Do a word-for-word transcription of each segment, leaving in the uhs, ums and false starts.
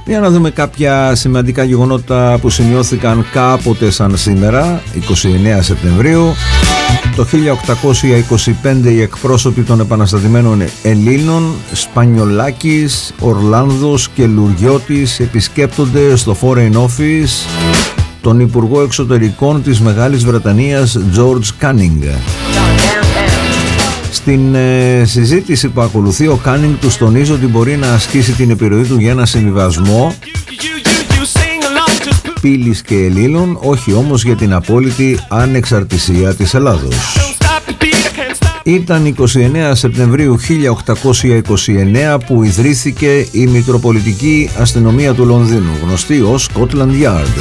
Για να δούμε κάποια σημαντικά γεγονότα που σημειώθηκαν κάποτε σαν σήμερα, εικοστή ενάτη Σεπτεμβρίου. Το χίλια οκτακόσια είκοσι πέντε οι εκπρόσωποι των επαναστατημένων Ελλήνων Σπανιολάκης, Ορλάνδος και Λουριώτης επισκέπτονται στο Foreign Office τον Υπουργό Εξωτερικών της Μεγάλης Βρετανίας George Canning. Στην ε, συζήτηση που ακολουθεί, ο Κάνινγκ τους τονίζει ότι μπορεί να ασκήσει την επιρροή του για ένα συμβιβασμό πύλης και ελλήλων, όχι όμως για την απόλυτη ανεξαρτησία της Ελλάδος. Ήταν εικοστή ενάτη Σεπτεμβρίου χίλια οκτακόσια είκοσι εννέα που ιδρύθηκε η Μητροπολιτική Αστυνομία του Λονδίνου, γνωστή ως Scotland Yard.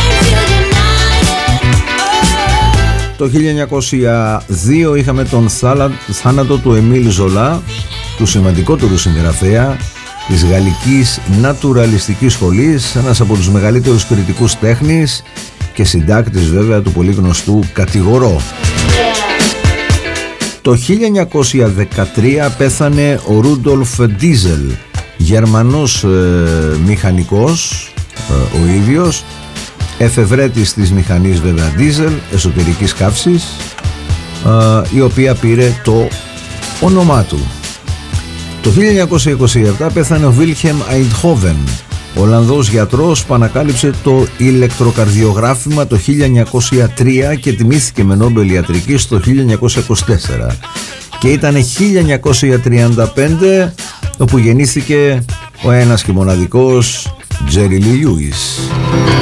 Το χίλια εννιακόσια δύο είχαμε τον θάνατο του Εμίλ Ζολά, του σημαντικότερου συγγραφέα της γαλλικής νατουραλιστικής σχολής, ένας από τους μεγαλύτερους κριτικούς τέχνης και συντάκτης βέβαια του πολύ γνωστού Κατηγορώ. Το χίλια εννιακόσια δεκατρία πέθανε ο Ρούντολφ Ντίζελ, Γερμανός ε, μηχανικός, ε, ο ίδιος, εφευρέτης της μηχανής βέβαια Diesel, εσωτερικής καύσης, η οποία πήρε το όνομά του. Το χίλια εννιακόσια είκοσι επτά πέθανε ο Βίλχεμ Αϊντχόβεν, Ολλανδός γιατρός που ανακάλυψε το ηλεκτροκαρδιογράφημα το χίλια εννιακόσια τρία και τιμήθηκε με Νόμπελ Ιατρικής το χίλια εννιακόσια είκοσι τέσσερα, και ήταν χίλια εννιακόσια τριάντα πέντε όπου γεννήθηκε ο ένας και μοναδικός Τζέρι Λι Λιούις.